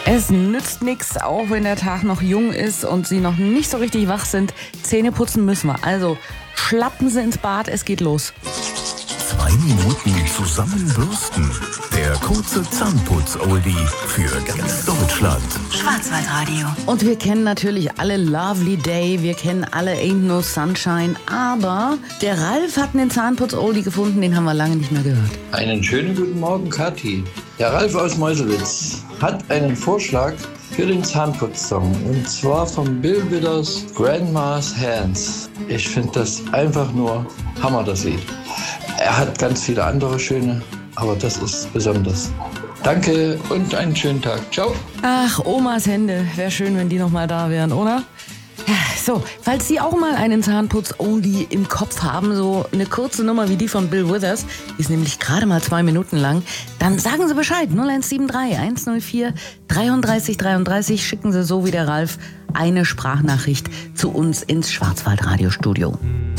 Es nützt nichts, auch wenn der Tag noch jung ist und Sie noch nicht so richtig wach sind. Zähne putzen müssen wir. Also schlappen Sie ins Bad, es geht los. 2 Minuten zusammenbürsten. Der kurze Zahnputz-Oldie für ganz Deutschland. Schwarzwaldradio. Und wir kennen natürlich alle Lovely Day, wir kennen alle Ain't No Sunshine, aber der Ralf hat einen Zahnputz-Oldie gefunden, den haben wir lange nicht mehr gehört. Einen schönen guten Morgen, Kathi. Der Ralf aus Meuselwitz hat einen Vorschlag für den Zahnputzsong, und zwar von Bill Withers Grandma's Hands. Ich finde das einfach nur Hammer, das Lied. Er hat ganz viele andere schöne, aber das ist besonders. Danke und einen schönen Tag. Ciao. Ach, Omas Hände, wäre schön, wenn die noch mal da wären, oder? Ja, so, falls Sie auch mal einen Zahnputz-Oldie im Kopf haben, so eine kurze Nummer wie die von Bill Withers, die ist nämlich gerade mal 2 Minuten lang, dann sagen Sie Bescheid, 0173 104 33 33, schicken Sie so wie der Ralf eine Sprachnachricht zu uns ins Schwarzwaldradio-Studio.